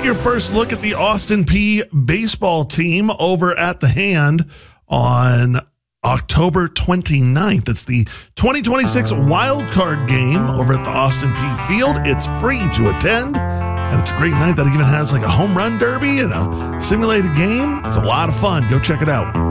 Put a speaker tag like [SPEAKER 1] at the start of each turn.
[SPEAKER 1] get your first look at the Austin Peay baseball team over at the Hand on October 29th. It's the 2026 wild card game over at the Austin Peay Field. It's free to attend, and it's a great night that even has like a home run derby and a simulated game. It's a lot of fun. Go check it out.